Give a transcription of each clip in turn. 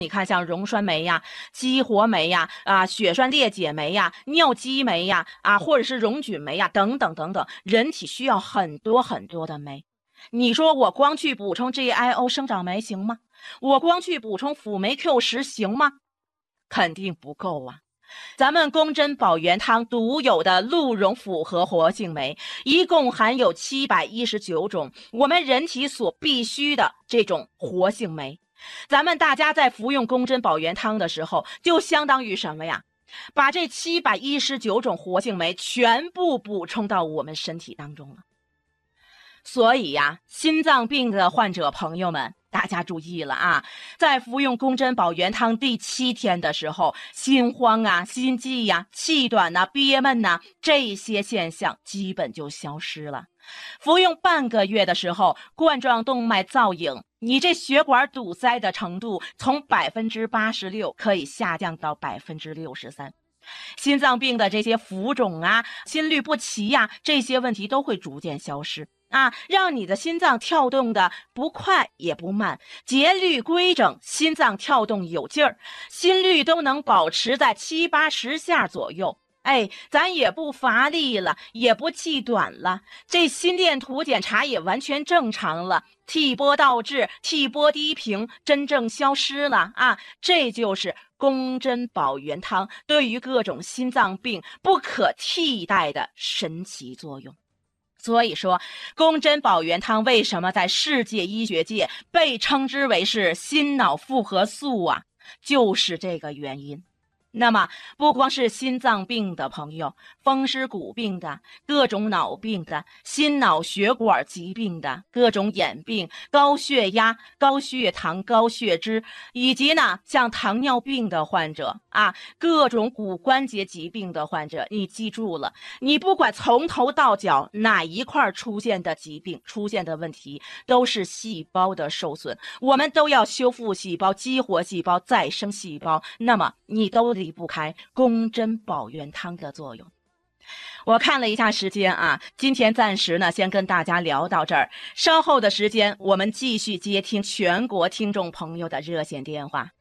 你看像溶栓酶呀、激活酶呀、血栓裂解酶呀、尿激酶呀、或者是溶菌酶呀等等等等，人体需要很多很多的酶。你说我光去补充 GIO 生长酶行吗？我光去补充辅酶 Q10行吗？肯定不够啊。咱们宫珍宝元汤独有的鹿茸复合活性酶，一共含有719种我们人体所必需的这种活性酶。咱们大家在服用宫珍宝元汤的时候，就相当于什么呀？把这719种活性酶全部补充到我们身体当中了。所以呀，心脏病的患者朋友们，大家注意了啊！在服用宫珍宝元汤第7天的时候，心慌啊、心悸呀、气短呐、憋闷呐，这些现象基本就消失了。服用半个月的时候，冠状动脉造影，你这血管堵塞的程度从86%可以下降到63%。心脏病的这些浮肿啊、心律不齐呀，这些问题都会逐渐消失。让你的心脏跳动的不快也不慢，节律规整，心脏跳动有劲儿，心率都能保持在70-80下左右。咱也不乏力了，也不气短了，这心电图检查也完全正常了，T 波倒置、T 波低平真正消失了这就是宫珍宝元汤对于各种心脏病不可替代的神奇作用。所以说，宫珍宝元汤为什么在世界医学界被称之为是心脑复合素就是这个原因。那么不光是心脏病的朋友，风湿骨病的、各种脑病的、心脑血管疾病的、各种眼病、高血压、高血糖、高血脂，以及呢像糖尿病的患者各种骨关节疾病的患者，你记住了，你不管从头到脚哪一块出现的疾病、出现的问题，都是细胞的受损，我们都要修复细胞、激活细胞、再生细胞，那么你都离不开宫珍宝元汤的作用。我看了一下时间今天暂时呢先跟大家聊到这儿，稍后的时间我们继续接听全国听众朋友的热线电话。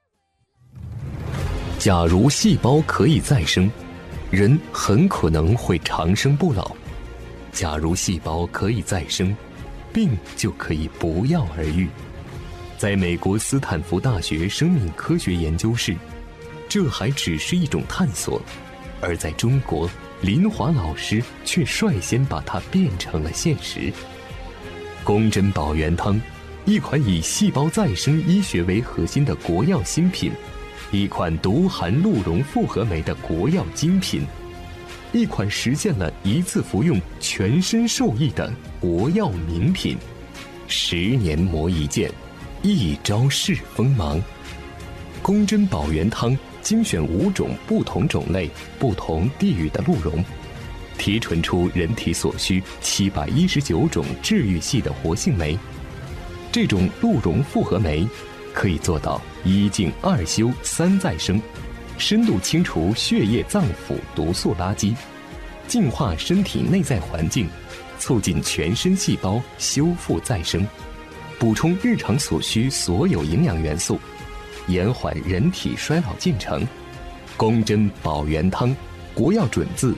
假如细胞可以再生，人很可能会长生不老；假如细胞可以再生，病就可以不药而愈。在美国斯坦福大学生命科学研究室，这还只是一种探索，而在中国，林华老师却率先把它变成了现实。宫珍宝元汤，一款以细胞再生医学为核心的国药新品，一款独含鹿茸复合酶的国药精品，一款实现了一次服用全身受益的国药名品。10年磨一剑，一朝试锋芒。宫珍宝元汤精选5种不同种类、不同地域的鹿茸，提纯出人体所需719种治愈系的活性酶。这种鹿茸复合酶可以做到1净2修3再生，深度清除血液脏腑毒素垃圾，净化身体内在环境，促进全身细胞修复再生，补充日常所需所有营养元素，延缓人体衰老进程。宫珍宝元汤国药准字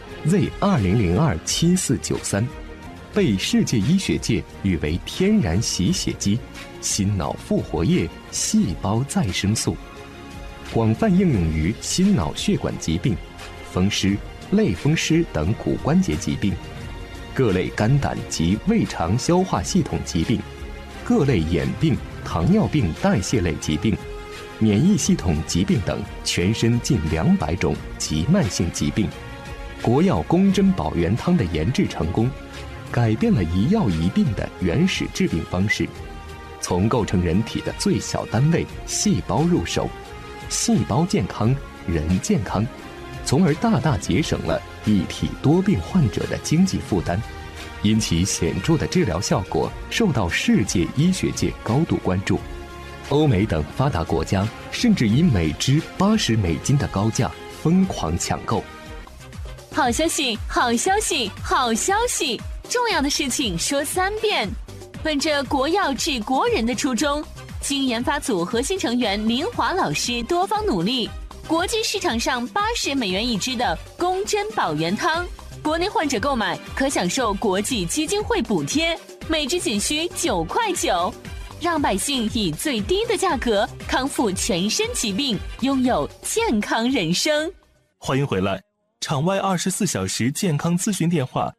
Z20027493，被世界医学界誉为天然洗血机、心脑复活液、细胞再生素，广泛应用于心脑血管疾病、风湿、类风湿等骨关节疾病，各类肝胆及胃肠消化系统疾病，各类眼病、糖尿病代谢类疾病，免疫系统疾病等全身近200种急慢性疾病。国药宫珍宝元汤的研制成功，改变了一药一病的原始治病方式，从构成人体的最小单位细胞入手，细胞健康，人健康，从而大大节省了一体多病患者的经济负担，因其显著的治疗效果受到世界医学界高度关注。欧美等发达国家甚至以每支80美金的高价疯狂抢购。 好消息，好消息，好消息！重要的事情说3遍。本着国药治国人的初衷， 经研发组核心成员林华老师多方努力，国际市场上$80一支的宫珍宝元汤，国内患者购买可享受国际基金会补贴，每支仅需9.9块，让百姓以最低的价格康复全身疾病，拥有健康人生。 欢迎回来，场外24小时健康咨询电话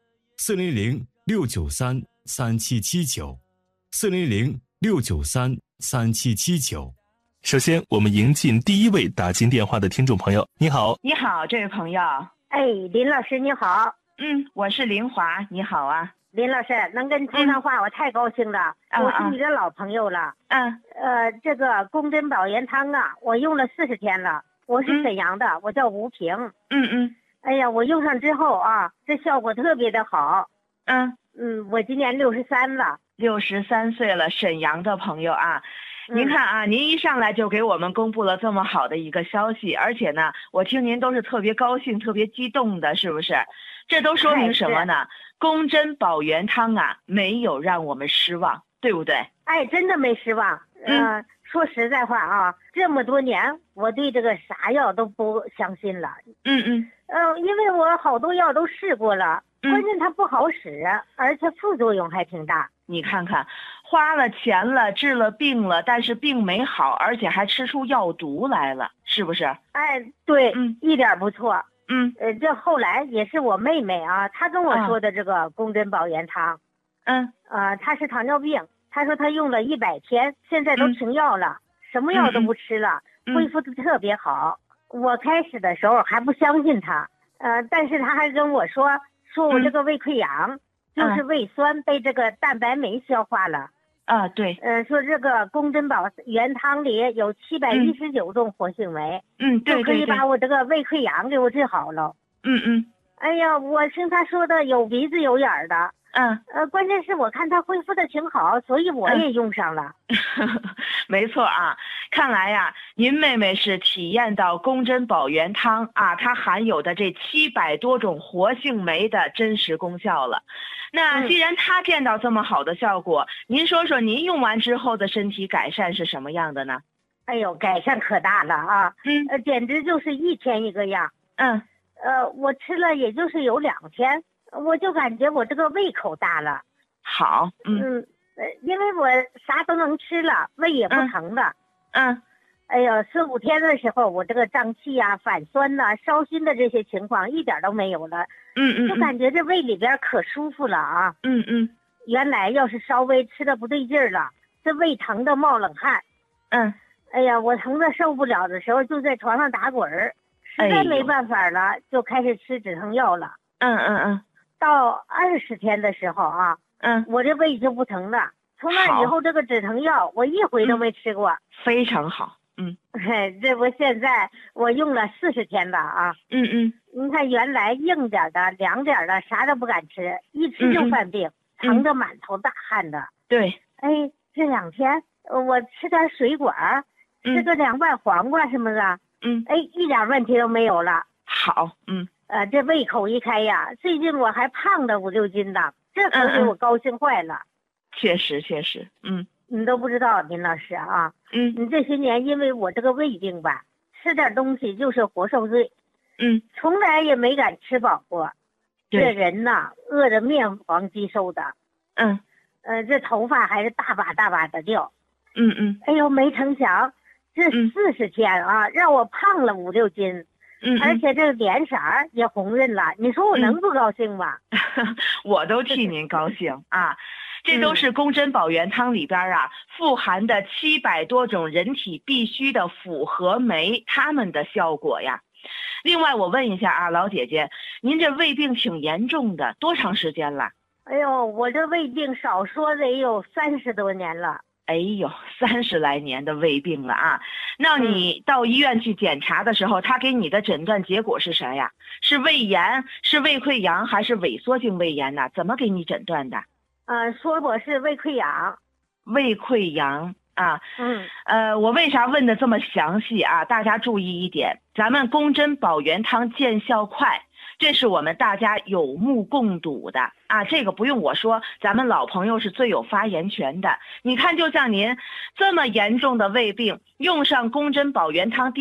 ：400-693-3779，400-693-3779。首先，我们迎进第一位打进电话的听众朋友。你好， 你好，这位朋友。 哎，林老师你好。 我是林华，你好啊。 林老师能跟你通上话，我太高兴了。我是你的老朋友了。这个宫珍宝元汤啊，我用了40天了。我是沈阳的，我叫吴平。哎呀，我用上之后啊，这效果特别的好。我今年63了 ，63岁了，沈阳的朋友啊。您看啊，您一上来就给我们公布了这么好的一个消息，而且呢，我听您都是特别高兴、特别激动的，是不是？这都说明什么呢？宫珍宝元汤啊，没有让我们失望，对不对？ 哎，真的没失望。说实在话啊，这么多年，我对这个啥药都不相信了。因为我好多药都试过了，关键它不好使，而且副作用还挺大。 你看看，花了钱了，治了病了，但是病没好，而且还吃出药毒来了，是不是？ 哎，对，一点不错。这后来也是我妹妹啊，她跟我说的这个宫珍宝元汤。她是糖尿病，她说她用了100天，现在都停药了，什么药都不吃了，恢复的特别好。我开始的时候还不相信她，但是她还跟我说我这个胃溃疡。就是胃酸被这个蛋白酶消化了。 对。 说这个宫珍宝元汤里有719种活性酶。 对， 就可以把我这个胃溃疡给我治好了。哎呀，我听他说的有鼻子有眼儿的。关键是我看他恢复的挺好，所以我也用上了。 没错啊，看来呀，您妹妹是体验到宫珍宝元汤啊，它含有的这700多种活性酶的真实功效了。那既然她见到这么好的效果，您说说您用完之后的身体改善是什么样的呢？ 哎呦，改善可大了啊！简直就是一天一个样。我吃了也就是有2天。我就感觉我这个胃口大了。 好。 因为我啥都能吃了，胃也不疼了。哎呦，4、5天的时候，我这个胀气啊、反酸呐、烧心的这些情况一点都没有了。就感觉这胃里边可舒服了啊。原来要是稍微吃的不对劲儿了，这胃疼的冒冷汗。哎呀，我疼的受不了的时候，就在床上打滚儿，实在没办法了，就开始吃止疼药了。到20天的时候啊，我这胃就不疼了。从那以后，这个止疼药我一回都没吃过。 非常好。 这不现在我用了40天了啊。你看原来硬点的、凉点的啥都不敢吃，一吃就犯病，疼得满头大汗的。 对。 哎，这2天我吃点水果，吃个凉拌黄瓜什么的，哎，一点问题都没有了。 好。 这胃口一开呀，最近我还胖了5、6斤呢，这可给我高兴坏了。 确实。 你都不知道，林老师啊。你这些年因为我这个胃病吧，吃点东西就是活受罪。从来也没敢吃饱过。这人呐，饿得面黄肌瘦的。这头发还是大把大把的掉。哎呦，没成想这40天啊，让我胖了5、6斤。而且这个脸色也红润了，你说我能不高兴吗？ 我都替您高兴啊！这都是宫珍宝元汤里边啊富含的700多种人体必需的复合酶，它们的效果呀。另外，我问一下啊，老姐姐，您这胃病挺严重的，多长时间了？ 哎呦，我这胃病少说得有30多年了。 哎呦，30来年的胃病了啊！那你到医院去检查的时候，他给你的诊断结果是啥呀？是胃炎、是胃溃疡还是萎缩性胃炎呢？怎么给你诊断的？ 说我是胃溃疡。 胃溃疡啊。我为啥问的这么详细啊？大家注意一点，咱们宫珍宝元汤见效快， 这是我们大家有目共睹的啊，这个不用我说，咱们老朋友是最有发言权的。你看，就像您这么严重的胃病，用上宫针保元汤